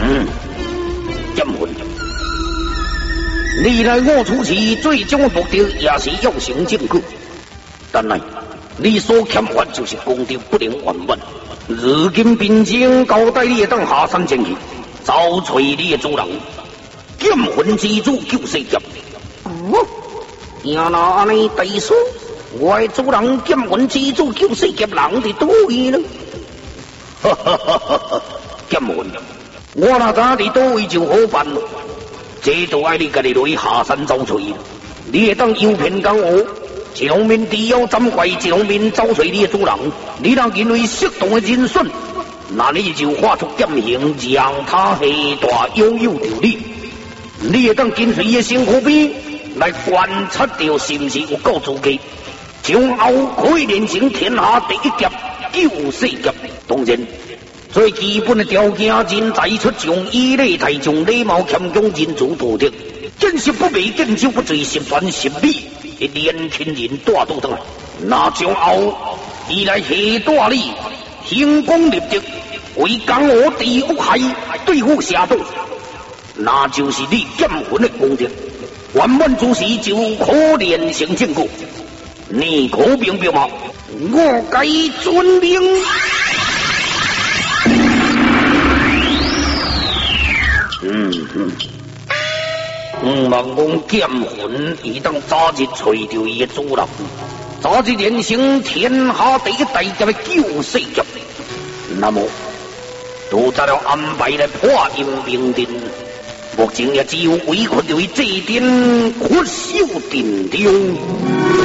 剑魂，你来我出奇，最终的目的也是要成正果。但乃你所欠缺就是功德不能圆满。如今兵将交代你会当下山前去，找找你的主人，剑魂之主救世劫。哦，原来安尼大叔，我的主人剑魂之主救世劫人伫倒位呢？哈哈哈哈哈！剑魂，我若知伫倒位就好办了。这就爱你家己落去下山找找，你会当诱骗讲我。一方面地妖斩怪，一方面找找你的主人。你若认为适当的人选，那你就化出剑形，让他下大悠悠着你。你会当跟随伊的身躯边来观察到是不是有够资格，从后可以练成天下第一剑救世劫。当然，最基本的条件，人才出众，以礼太重，礼貌谦恭，人主道德，见识不昧，见酒不醉，十全十美。一年轻人带倒转来，那从后伊来下带你兴功立德，为江湖第一害，对付邪道，那就是你剑魂的功德。圆满之时就可练成正果。你可明白吗？我该遵命。望讲剑魂，伊当早日找到伊的主人，早日练成天下第一大劫的救世劫。那么，都再了安排来破阴明殿，目前也只有围困着伊这点屈守殿中。